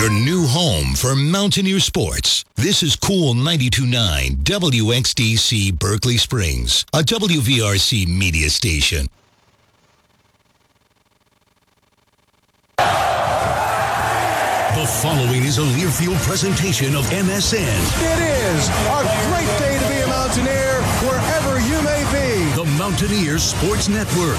your new home for Mountaineer sports. This is Cool 92.9 WXDC Berkeley Springs, a WVRC media station. The following is a Learfield presentation of MSN. It is a great day to be a Mountaineer, wherever you may be. The Mountaineer Sports Network.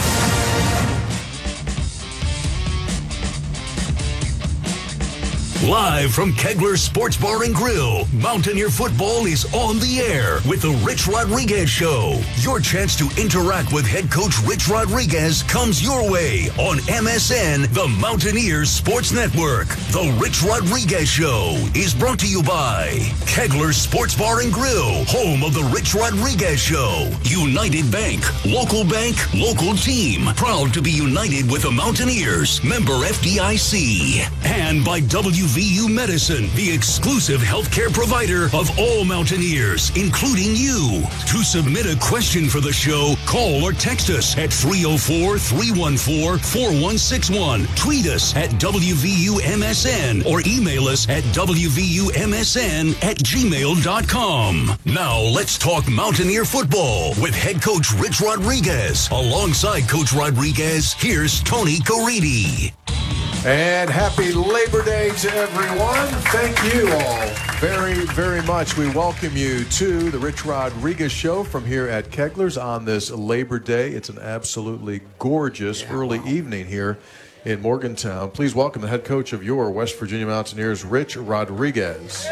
Live from Kegler Sports Bar and Grill, Mountaineer football is on the air with the Rich Rodriguez Show. Your chance to interact with head coach Rich Rodriguez comes your way on MSN, the Mountaineer Sports Network. The Rich Rodriguez Show is brought to you by Kegler Sports Bar and Grill, home of the Rich Rodriguez Show. United Bank, local team, proud to be united with the Mountaineers. Member FDIC. And by WVU Medicine, the exclusive healthcare provider of all Mountaineers, including you. To submit a question for the show, call or text us at 304-314-4161. Tweet us at WVUMSN or email us at WVUMSN@gmail.com. Now let's talk Mountaineer football with head coach Rich Rodriguez. Alongside Coach Rodriguez, here's Tony Caridi. And happy Labor Day to everyone. Thank you all very, very much. We welcome you to the Rich Rodriguez Show from here at Kegler's on this Labor Day. It's an absolutely gorgeous early evening here in Morgantown. Please welcome the head coach of your West Virginia Mountaineers, Rich Rodriguez.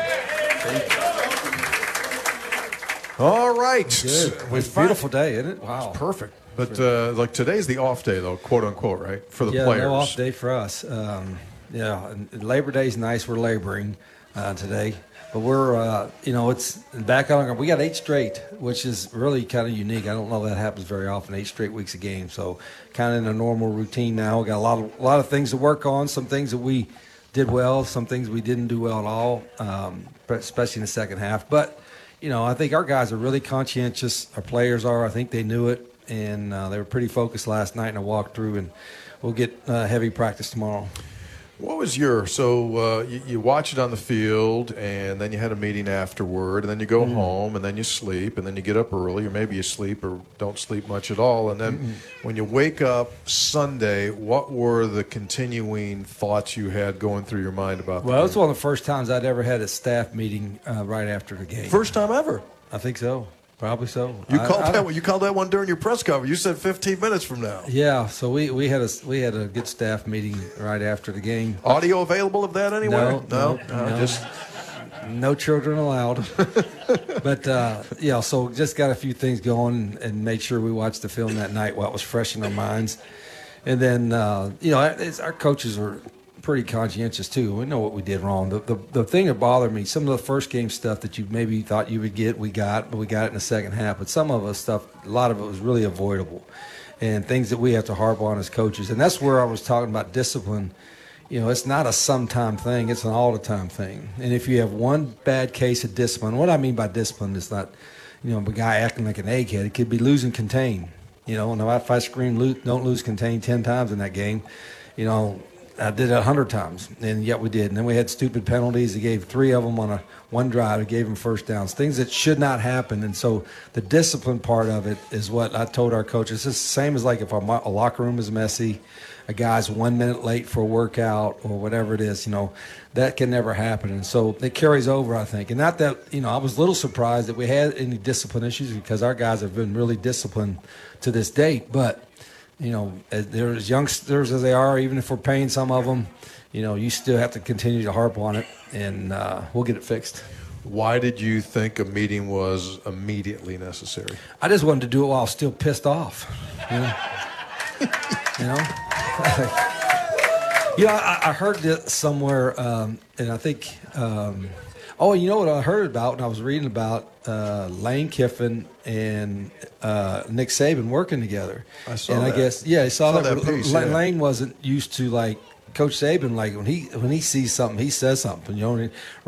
All right. Good. It's a beautiful day, isn't it? Wow. It's perfect. But like today's the off day, though, quote unquote, right, for the players. Yeah, no off day for us. And Labor Day's nice. We're laboring today, but we're it's back on. We got 8 straight, which is really kind of unique. I don't know that happens very often. 8 straight weeks of games, so kind of in a normal routine now. We got a lot of things to work on. Some things that we did well, some things we didn't do well at all, especially in the second half. But I think our guys are really conscientious. Our players are. I think they knew it. And they were pretty focused last night in a walkthrough, and we'll get heavy practice tomorrow. What was you watch it on the field, and then you had a meeting afterward, and then you go home, and then you sleep, and then you get up early, or maybe you sleep or don't sleep much at all. And then when you wake up Sunday, what were the continuing thoughts you had going through your mind about that? Well, it was one of the first times I'd ever had a staff meeting right after the game. First time ever? I think so. Probably so. You called that one during your press conference. You said 15 minutes from now. Yeah, so we had a good staff meeting right after the game. Audio available of that anywhere? No. Just no children allowed. But so just got a few things going and made sure we watched the film that night while it was fresh in our minds. And then our coaches were pretty conscientious too. We know what we did wrong. The thing that bothered me, some of the first game stuff that you maybe thought you would get, we got it in the second half. But some of us stuff, a lot of it was really avoidable, and things that we have to harp on as coaches. And that's where I was talking about discipline. It's not a sometime thing; it's an all the time thing. And if you have one bad case of discipline, what I mean by discipline is not, a guy acting like an egghead. It could be losing contain. And if I scream don't lose contain 10 times in that game, I did it 100 times, and yet we did. And then we had stupid penalties. They gave 3 of them on one drive. They gave them first downs, things that should not happen. And so the discipline part of it is what I told our coaches. It's the same as like if a locker room is messy, a guy's 1 minute late for a workout or whatever it is, that can never happen. And so it carries over, I think. And not that, I was a little surprised that we had any discipline issues because our guys have been really disciplined to this date. But they're as youngsters as they are, even if we're paying some of them, you still have to continue to harp on it, and we'll get it fixed. Why did you think a meeting was immediately necessary? I just wanted to do it while I was still pissed off. I heard this somewhere, and I think you know what I heard about, and I was reading about Lane Kiffin and Nick Saban working together. I saw that. I guess, I saw that piece, Lane wasn't used to, like, Coach Saban, like, when he sees something, he says something,